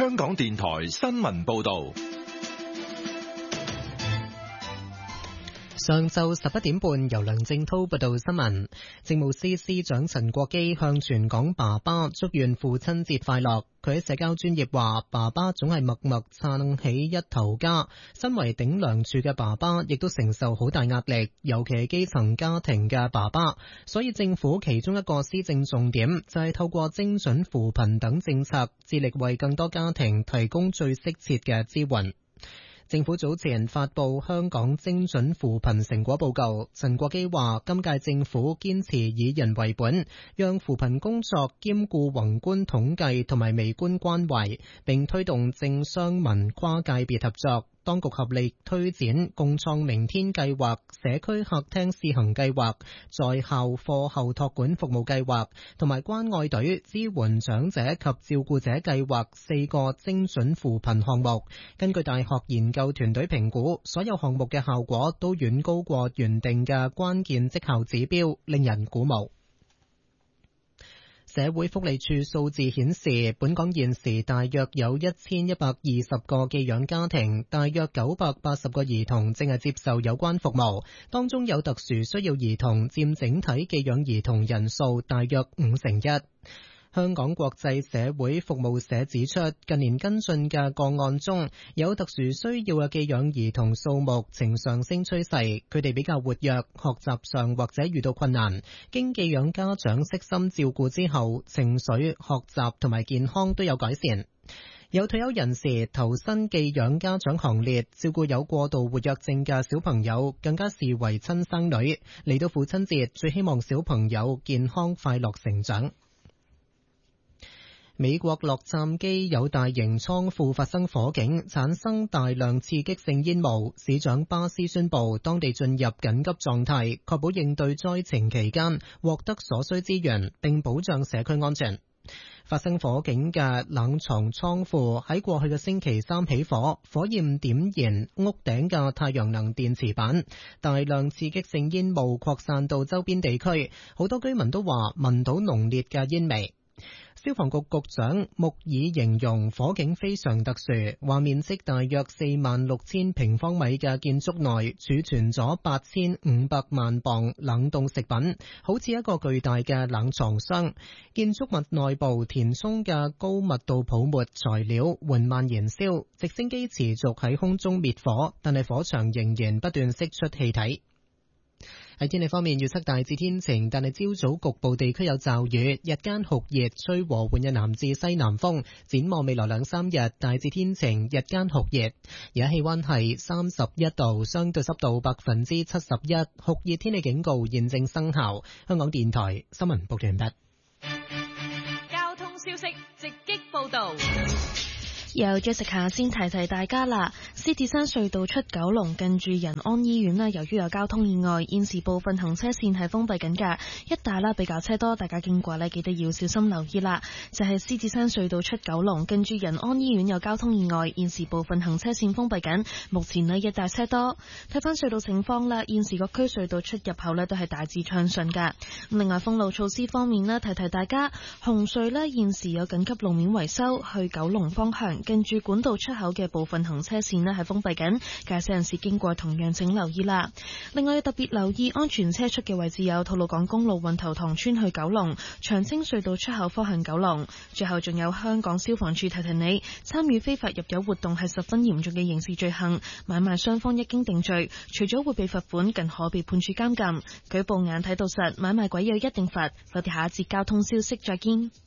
香港電台新聞報道。 上晝11點半，由梁正濤報道新聞。政務司司長陳國基向全港爸爸祝願父親節快樂。佢喺社交專頁話，爸爸總係默默撐起一頭家，身為頂梁柱嘅爸爸亦都承受好大壓力，尤其係基層家庭嘅爸爸。所以政府其中一個施政重點就係透過精準扶貧等政策，致力為更多家庭提供最適切嘅支援。政府早前發布香港精準扶貧成果報告，陳國基話今屆政府堅持以人為本，讓扶貧工作兼顧宏觀統計同埋微觀關懷，並推動政商民跨界別合作。當局合力推展共創明天計劃、社區客廳試行計劃、在校課後託管服務計劃同埋關愛隊支援長者及照顧者計劃4個精準扶貧項目。根據大學研究團隊評估，所有項目嘅效果都遠高過原定嘅關鍵績效指標，令人鼓舞。社會福利署數字顯示，本港現時大約有1120個寄養家庭，大約980個兒童正係接受有關服務，當中有特殊需要兒童佔整體寄養兒童人數大約1/5。香港國際社會服務社指出，近年跟進嘅個案中，有特殊需要嘅寄養兒童數目呈上升趨勢，佢哋比較活躍，學習上或者遇到困難，經寄養家長悉心照顧之後，情緒、學習同埋健康都有改善。有退休人士投身寄養家長行列，照顧有過度活躍症嘅小朋友，更加視為親生女。嚟到父親節，最希望小朋友健康快樂成長。美國洛杉磯有大型倉庫發生火警，產生大量刺激性煙霧。市長巴斯宣布當地進入緊急狀態，確保應對災情期間獲得所需資源，並保障社區安全。發生火警嘅冷藏倉庫喺過去嘅星期三起火，火焰點燃屋頂嘅太陽能電池板，大量刺激性煙霧擴散到周邊地區，好多居民都話聞到濃烈嘅煙味。消防局局長穆爾形容火警非常特殊，話面積大約46000平方米嘅建築內儲存咗8500萬磅冷凍食品，好似一個巨大嘅冷藏箱。建築物內部填充嘅高密度泡沫材料緩慢燃燒，直升機持續喺空中滅火，但係火場仍然不斷釋出氣體。喺天氣方面，預測大致天晴，但係朝早局部地區有驟雨，日間酷熱，吹和緩嘅南至西南風。展望未來2-3日，大致天晴，日間酷熱。而家氣溫係31度，相對濕度71%，酷熱天氣警告現正生效。香港電台新聞報道完畢。 交通消息直擊報道。 由 Jessica 先提提大家啦，獅子山隧道出九龍近住仁安醫院啦，由於有交通意外，現時部分行車線係封閉緊㗎，一帶啦比較車多，大家經過呢記得要小心留意啦。就係獅子山隧道出九龍近住仁安醫院有交通意外，現時部分行車線封閉緊，目前呢一帶車多。睇翻隧道情況啦，現時各區隧道出入口呢都係大致暢順㗎。另外封路措施方面呢，提提大家，紅隧呢現時有緊急路面維修，去九龍方向近住管道出口嘅部分行車線呢係封閉緊，駕駛人士經過同樣請留意啦。另外要特別留意安全車速嘅位置有吐露港公路運頭塘村去九龍、長青隧道出口方向九龍。最後仲有香港消防處提提你，參與非法入油活動係十分嚴重嘅刑事罪行，買賣雙方一經定罪，除咗會被罰款，更可被判處監禁。舉報眼睇到實，買賣鬼有一定罰。我哋下一節交通消息再見。